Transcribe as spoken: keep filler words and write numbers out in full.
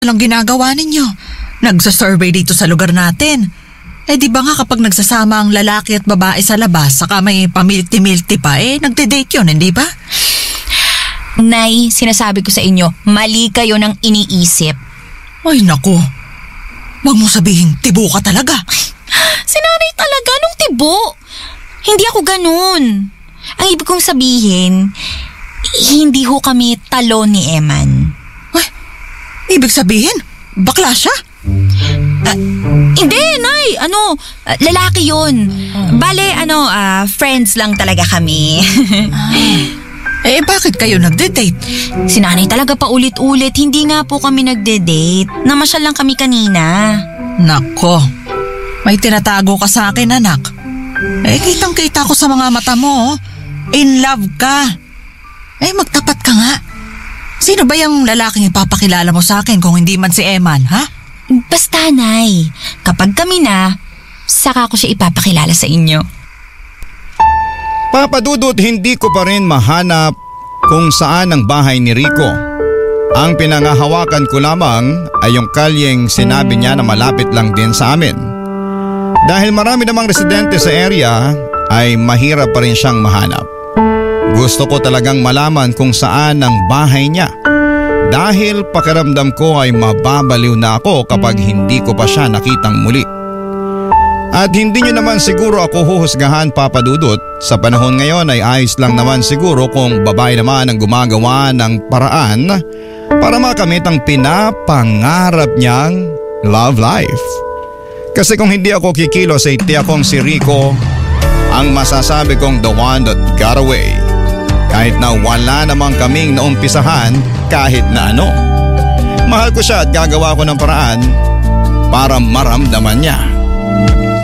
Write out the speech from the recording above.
Walang ginagawa ninyo. Nagsa-survey dito sa lugar natin. Eh di ba nga kapag nagsasama ang lalaki at babae sa labas, saka may pamilti-milti pa, eh nagde-date yun, hindi ba? Nay, sinasabi ko sa inyo, mali kayo ng iniisip. Ay naku, wag mo sabihin tibo ka talaga. Si nanay talaga, nung tibo. Hindi ako ganun. Ang ibig kong sabihin, hindi ho kami talo ni Eman. Ay, ibig sabihin, bakla siya? Uh, hindi, Nay. Ano, uh, lalaki yun. Bale, ano, uh, friends lang talaga kami. Eh, bakit kayo nagde-date? Si nanay talaga pa ulit-ulit. Hindi nga po kami nagde-date. Namasyal lang kami kanina. Nako, may tinatago ka sa akin, anak. Eh, kitang-kita ko sa mga mata mo. In love ka. Eh, magtapat ka nga. Sino ba yung lalaking ipapakilala mo sa akin kung hindi man si Eman, ha? Basta, Nay. Kapag kami na, saka ko siya ipapakilala sa inyo. Papa Dudut, hindi ko pa rin mahanap kung saan ang bahay ni Rico. Ang pinangahawakan ko lamang ay yung kalyeng sinabi niya na malapit lang din sa amin. Dahil marami namang residente sa area, ay mahirap pa rin siyang mahanap. Gusto ko talagang malaman kung saan ang bahay niya. Dahil pakiramdam ko ay mababaliw na ako kapag hindi ko pa siya nakitang muli. At hindi niyo naman siguro ako huhusgahan, Papa Dudut. Sa panahon ngayon ay ayos lang naman siguro kung babae naman ang gumagawa ng paraan para makamit ang pinapangarap niyang love life. Kasi kung hindi ako kikilos ay tiyakong si Rico ang masasabi kong the one that got away. Kahit na wala namang kaming naumpisahan kahit na ano. Mahal ko siya at gagawa ko ng paraan para maramdaman niya